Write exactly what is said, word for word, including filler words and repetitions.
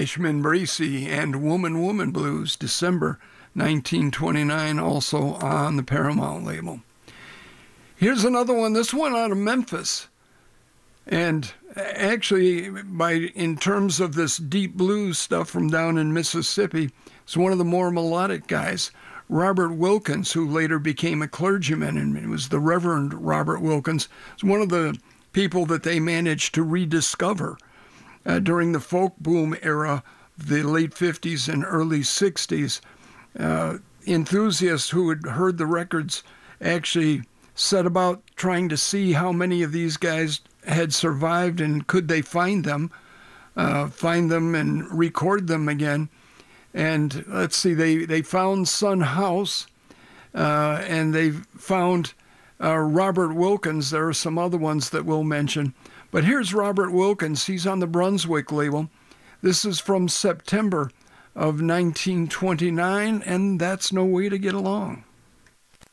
Ashman Bracey and Woman Woman Blues, December nineteen twenty-nine, also on the Paramount label. Here's another one, this one out of Memphis. And actually, by in terms of this deep blues stuff from down in Mississippi, it's one of the more melodic guys, Robert Wilkins, who later became a clergyman, and it was the Reverend Robert Wilkins. It's one of the people that they managed to rediscover uh, during the folk boom era of the late fifties and early sixties. Uh, enthusiasts who had heard the records actually set about trying to see how many of these guys had survived and could they find them, uh, find them and record them again. And let's see, they, they found Son House, uh, and they found uh, Robert Wilkins. There are some other ones that we'll mention. But here's Robert Wilkins. He's on the Brunswick label. This is from September of nineteen twenty-nine, and That's No Way to Get Along.